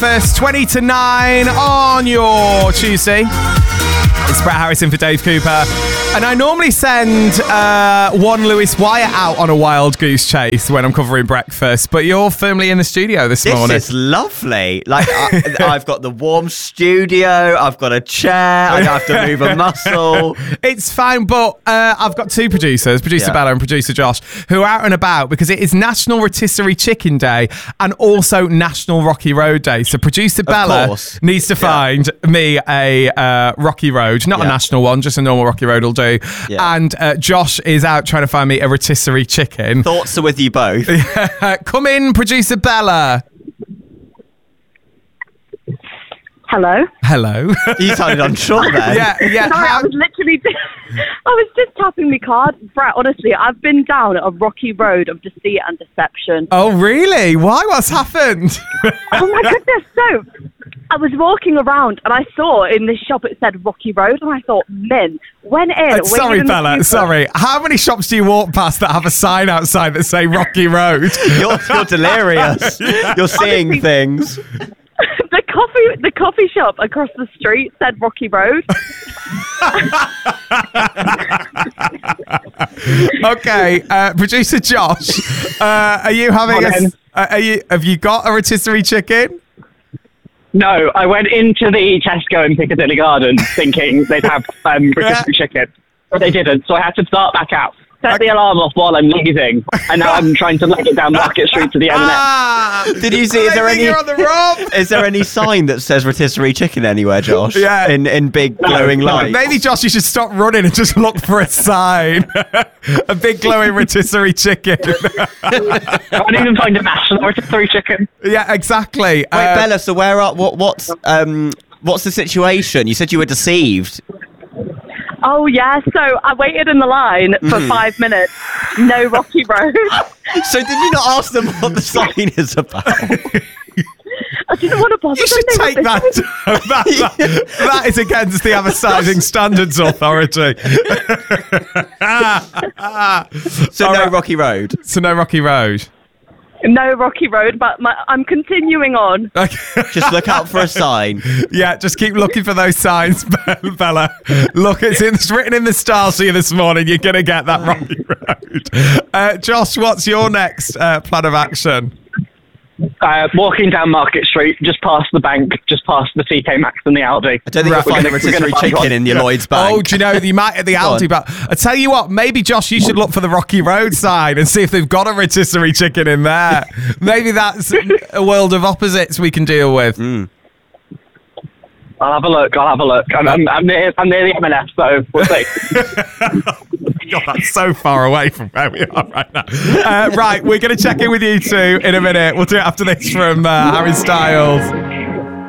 First 20 to 9 on your Tuesday. It's Brett Harrison for Dave Cooper. And I normally send one Lewis Wyatt out on a wild goose chase when I'm covering breakfast, but you're firmly in the studio this morning. This is lovely. Like, I've got the warm studio, I've got a chair, I don't have to move a muscle. It's fine, but I've got two producers, producer Bella and producer Josh, who are out and about because it is National Rotisserie Chicken Day and also National Rocky Road Day. So producer Bella needs to find me a Rocky Road, not a national one, just a normal Rocky Road will do. Yeah. And Josh is out trying to find me a rotisserie chicken. Thoughts are with you both. Come in, producer Bella. Hello. Hello. You sounded unsure there. Yeah. Sorry, I was just tapping my card. Brett, honestly, I've been down a rocky road of deceit and deception. Oh, really? Why? What's happened? Oh, my goodness. So, I was walking around and I saw in this shop it said Rocky Road and I thought, went in. Sorry, Bella. Sorry. How many shops do you walk past that have a sign outside that say Rocky Road? You're delirious. You're seeing things. The coffee shop across the street said Rocky Road. Okay, producer Josh, are you having have you got a rotisserie chicken? No, I went into the Tesco in Piccadilly Gardens thinking they'd have rotisserie chicken, but they didn't, so I had to start back out. Set the alarm off while I'm leaving, and now I'm trying to leg it down Market Street to the M&S. Did you see? Is there any sign that says rotisserie chicken anywhere, Josh? Yeah. In big glowing lights. Maybe Josh, you should stop running and just look for a sign. A big glowing rotisserie chicken. I can't even find a national rotisserie chicken. Yeah, exactly. Wait, Bella. So what's the situation? You said you were deceived. Oh, yeah. So I waited in the line for 5 minutes. No Rocky Road. So did you not ask them what the sign is about? I didn't want to bother. You should take that. That is against the Advertising Standards Authority. So no Rocky Road. So no Rocky Road. No Rocky Road, but I'm continuing on. Okay. Just look out for a sign. Yeah, just keep looking for those signs, Bella. Look, it's written in the stars for you this morning. You're going to get that Rocky Road. Josh, what's your next plan of action? Walking down Market Street, just past the bank, just past the TK Maxx and the Aldi. I don't think you'll find a rotisserie chicken in your Lloyd's bank. Oh, do you know, you might at the Aldi, but I tell you what, maybe, Josh, you should look for the Rocky Road sign and see if they've got a rotisserie chicken in there. Maybe that's a world of opposites we can deal with. I'll have a look. I'm near the M&S, so we'll see. God, that's so far away from where we are right now. Right, we're going to check in with you two in a minute. We'll do it after this from Harry Styles.